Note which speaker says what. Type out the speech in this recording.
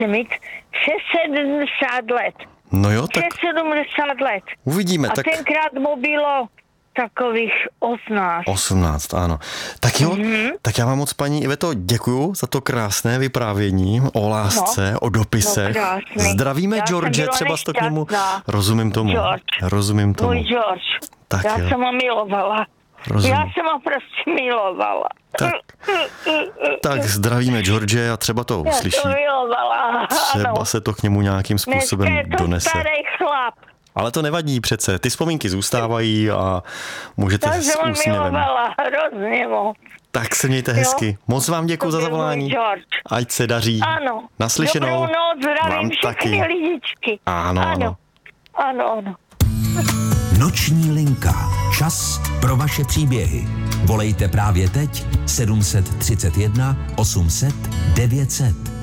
Speaker 1: chce mít 670 let.
Speaker 2: No jo, tak
Speaker 1: 670 let.
Speaker 2: uvidíme.
Speaker 1: A
Speaker 2: Tak
Speaker 1: tenkrát mu bylo takových 18.
Speaker 2: 18, ano. Tak jo, tak já vám moc, paní Iveto, děkuju za to krásné vyprávění o lásce, o dopisech.
Speaker 1: krásný.
Speaker 2: Zdravíme
Speaker 1: Já jsem
Speaker 2: George,
Speaker 1: byla
Speaker 2: třeba to k němu.
Speaker 1: nešťastná.
Speaker 2: Rozumím tomu.
Speaker 1: George.
Speaker 2: Rozumím tomu.
Speaker 1: Můj George.
Speaker 2: Tak
Speaker 1: Já
Speaker 2: jo.
Speaker 1: jsem ho milovala.
Speaker 2: Rozumím.
Speaker 1: Já jsem ho prostě milovala.
Speaker 2: Tak zdravíme George a třeba to
Speaker 1: Já
Speaker 2: uslyší.
Speaker 1: to milovala.
Speaker 2: Třeba
Speaker 1: Ano.
Speaker 2: se to k němu nějakým
Speaker 1: Dneska
Speaker 2: způsobem
Speaker 1: je to
Speaker 2: donese.
Speaker 1: starý chlap.
Speaker 2: Ale to nevadí přece, ty vzpomínky zůstávají a můžete
Speaker 1: Já
Speaker 2: s
Speaker 1: jsem ho
Speaker 2: úsměvem.
Speaker 1: milovala hrozně moc.
Speaker 2: Tak se mějte hezky. Moc vám děkuji
Speaker 1: To
Speaker 2: za
Speaker 1: byl
Speaker 2: zavolání.
Speaker 1: můj George.
Speaker 2: Ať se daří.
Speaker 1: Ano.
Speaker 2: Naslyšenou.
Speaker 1: Dobrou noc, zdravím
Speaker 2: Vám
Speaker 1: všechny
Speaker 2: taky.
Speaker 1: lidičky.
Speaker 2: Ano, ano.
Speaker 1: Ano.
Speaker 3: Noční linka. Čas pro vaše příběhy. Volejte právě teď 731 800 900.